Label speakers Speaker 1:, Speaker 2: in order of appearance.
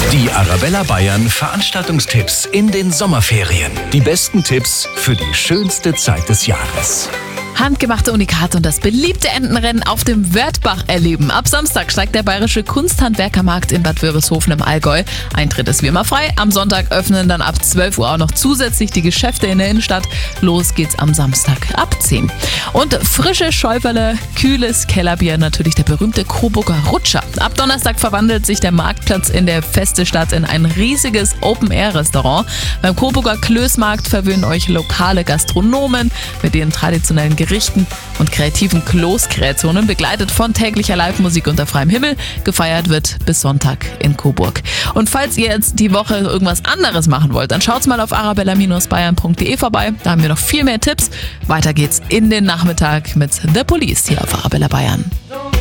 Speaker 1: Die Arabella Bayern Veranstaltungstipps in den Sommerferien. Die besten Tipps für die schönste Zeit des Jahres.
Speaker 2: Handgemachte Unikate und das beliebte Entenrennen auf dem Wörthbach erleben. Ab Samstag steigt der Bayerische Kunsthandwerkermarkt in Bad Wörishofen im Allgäu. Eintritt ist wie immer frei. Am Sonntag öffnen dann ab 12 Uhr auch noch zusätzlich die Geschäfte in der Innenstadt. Los geht's am Samstag ab 10. Und frische Schäuferle, kühles Kellerbier, natürlich der berühmte Coburger Rutscher. Ab Donnerstag verwandelt sich der Marktplatz in der Festestadt in ein riesiges Open-Air-Restaurant. Beim Coburger Klößmarkt verwöhnen euch lokale Gastronomen mit den traditionellen Gerichten und kreativen Kloßkreationen, begleitet von täglicher Live-Musik unter freiem Himmel. Gefeiert wird bis Sonntag in Coburg. Und falls ihr jetzt die Woche irgendwas anderes machen wollt, dann schaut's mal auf arabella-bayern.de vorbei. Da haben wir noch viel mehr Tipps. Weiter geht's in den Nachmittag mit The Police hier auf Arabella Bayern.